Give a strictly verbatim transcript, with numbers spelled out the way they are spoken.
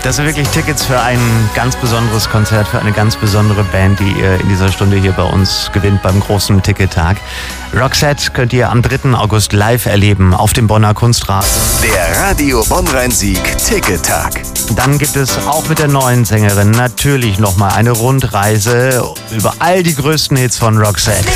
Das sind wirklich Tickets für ein ganz besonderes Konzert, für eine ganz besondere Band, die ihr in dieser Stunde hier bei uns gewinnt beim großen Tickettag. Roxette könnt ihr am dritten August live erleben auf dem Bonner Kunstrasen. Der Radio Bonn-Rhein-Sieg Tickettag. Dann gibt es auch mit der neuen Sängerin natürlich nochmal eine Rundreise über all die größten Hits von Roxette.